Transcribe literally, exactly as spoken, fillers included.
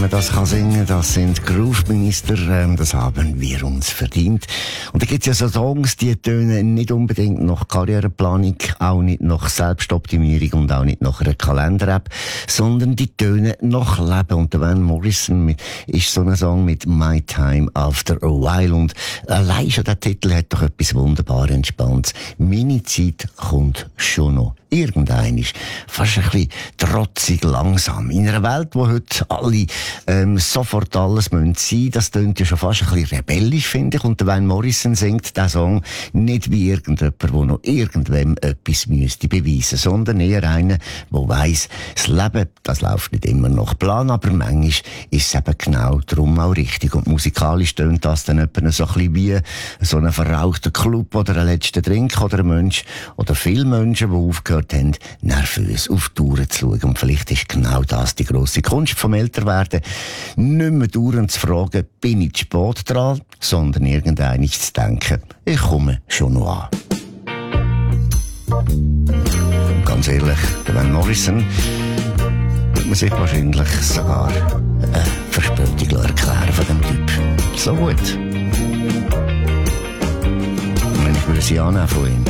man das kann singen, das sind Groove-Minister, ähm, das haben wir uns verdient. Und da gibt's ja so Songs, die tönen nicht unbedingt nach Karriereplanung, auch nicht nach Selbstoptimierung und auch nicht nach einer Kalender-App, sondern die tönen nach Leben. Und der Van Morrison mit, ist so ein Song mit My Time After a While. Und allein schon der Titel hat doch etwas wunderbar Entspanntes. Meine Zeit kommt schon noch. Irgendein ist fast ein bisschen trotzig langsam. In einer Welt, wo heute alle ähm, sofort alles müssen sein, das klingt ja schon fast ein bisschen rebellisch, finde ich. Und der Van Morrison singt diesen Song nicht wie irgendjemand, der noch irgendwem etwas müsste beweisen, sondern eher einer, der weiss, das Leben, das läuft nicht immer nach Plan, aber manchmal ist es eben genau darum auch richtig. Und musikalisch tönt das dann etwa so ein bisschen wie so ein verrauchter Club oder ein letzter Drink oder ein Mensch oder viele Menschen, die aufgehört haben, nervös auf die Touren zu schauen. Und vielleicht ist genau das die grosse Kunst vom Älterwerden. Nicht mehr dauernd zu fragen, bin ich zu spät dran, sondern irgendein zu denken, ich komme schon noch an. Und ganz ehrlich, der Van Morrison wird man sich wahrscheinlich sogar eine Verspätung erklären von dem Typ. So gut. Und wenn ich will sie annehmen von ihm.